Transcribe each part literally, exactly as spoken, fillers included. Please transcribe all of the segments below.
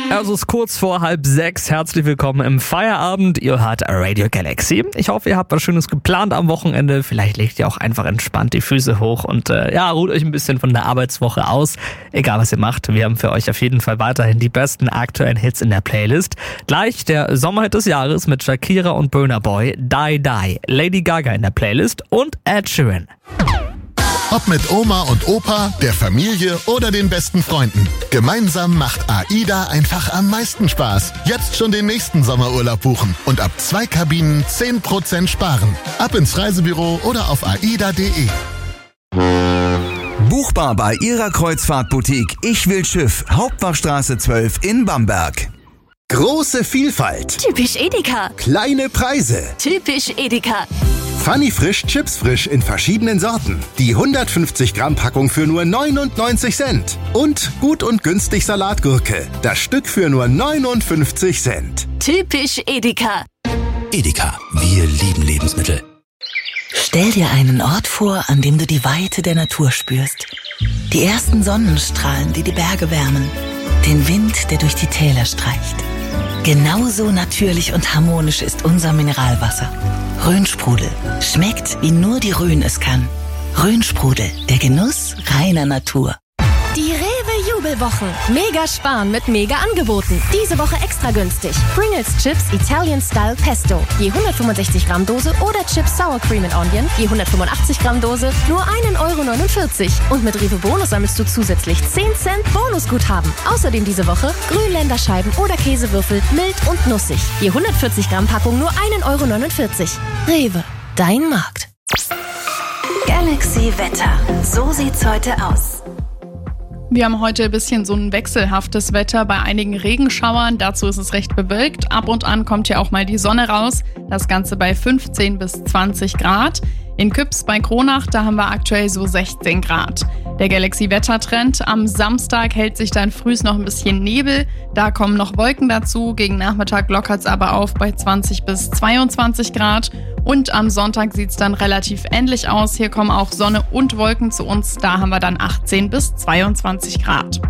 Es ist kurz vor halb sechs. Herzlich willkommen im Feierabend. Ihr hört Radio Galaxy. Ich hoffe, ihr habt was Schönes geplant am Wochenende. Vielleicht legt ihr auch einfach entspannt die Füße hoch und äh, ja, ruht euch ein bisschen von der Arbeitswoche aus. Egal, was ihr macht, wir haben für euch auf jeden Fall weiterhin die besten aktuellen Hits in der Playlist. Gleich der Sommerhit des Jahres mit Shakira und Burna Boy, Die Die, Lady Gaga in der Playlist und Ed Sheeran. Ob mit Oma und Opa, der Familie oder den besten Freunden. Gemeinsam macht AIDA einfach am meisten Spaß. Jetzt schon den nächsten Sommerurlaub buchen und ab zwei Kabinen zehn Prozent sparen. Ab ins Reisebüro oder auf aida punkt de. Buchbar bei Ihrer Kreuzfahrtboutique Ich will Schiff, Hauptbachstraße zwölf in Bamberg. Große Vielfalt. Typisch Edeka. Kleine Preise. Typisch Edeka. Funny Frisch, Chips Frisch in verschiedenen Sorten. Die hundertfünfzig Gramm Packung für nur neunundneunzig Cent. Und gut und günstig Salatgurke. Das Stück für nur neunundfünfzig Cent. Typisch Edeka. Edeka, wir lieben Lebensmittel. Stell dir einen Ort vor, an dem du die Weite der Natur spürst. Die ersten Sonnenstrahlen, die die Berge wärmen. Den Wind, der durch die Täler streicht. Genauso natürlich und harmonisch ist unser Mineralwasser. Rhönsprudel. Schmeckt, wie nur die Rhön es kann. Rhönsprudel, der Genuss reiner Natur. Die Rewe-Jubelwochen. Mega sparen mit Mega-Angeboten. Diese Woche extra günstig. Pringles Chips Italian Style Pesto. Je hundertfünfundsechzig Gramm Dose oder Chips Sour Cream and Onion. Je hundertfünfundachtzig Gramm Dose. Nur ein Euro neunundvierzig. Und mit Rewe Bonus sammelst du zusätzlich zehn Cent Bonusguthaben. Außerdem diese Woche Grünländerscheiben oder Käsewürfel mild und nussig. Je hundertvierzig Gramm Packung nur ein Euro neunundvierzig. Rewe, dein Markt. Galaxy Wetter. So sieht's heute aus. Wir haben heute ein bisschen so ein wechselhaftes Wetter bei einigen Regenschauern. Dazu ist es recht bewölkt. Ab und an kommt ja auch mal die Sonne raus. Das Ganze bei fünfzehn bis zwanzig Grad. In Küps bei Kronach, da haben wir aktuell so sechzehn Grad. Der Galaxy-Wettertrend. Am Samstag hält sich dann frühs noch ein bisschen Nebel. Da kommen noch Wolken dazu. Gegen Nachmittag lockert es aber auf bei zwanzig bis zweiundzwanzig Grad. Und am Sonntag sieht es dann relativ ähnlich aus. Hier kommen auch Sonne und Wolken zu uns. Da haben wir dann achtzehn bis zweiundzwanzig Grad.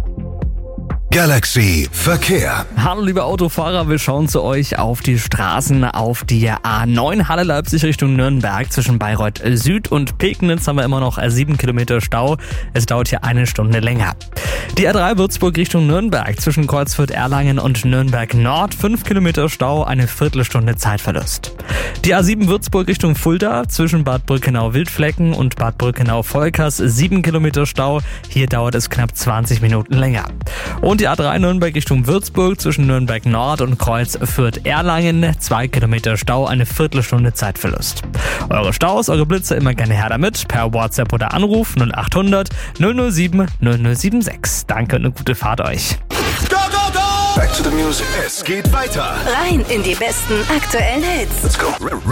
Galaxy Verkehr. Hallo liebe Autofahrer, wir schauen zu euch auf die Straßen, auf die A neun Halle-Leipzig Richtung Nürnberg. Zwischen Bayreuth Süd und Pegnitz haben wir immer noch sieben Kilometer Stau. Es dauert hier eine Stunde länger. Die A drei Würzburg Richtung Nürnberg zwischen Kreuzfurt-Erlangen und Nürnberg Nord. fünf Kilometer Stau, eine Viertelstunde Zeitverlust. Die A sieben Würzburg Richtung Fulda zwischen Bad Brückenau-Wildflecken und Bad Brückenau-Volkers. sieben Kilometer Stau, hier dauert es knapp zwanzig Minuten länger. Und die A drei Nürnberg Richtung Würzburg zwischen Nürnberg Nord und Kreuz Fürth-Erlangen. zwei Kilometer Stau, eine Viertelstunde Zeitverlust. Eure Staus, eure Blitze immer gerne her damit. Per WhatsApp oder Anruf null acht hundert null null sieben null null sieben sechs. Danke und eine gute Fahrt euch. Go, go, go! Back to the music. Es geht weiter. Rein in die besten aktuellen Hits. Let's go.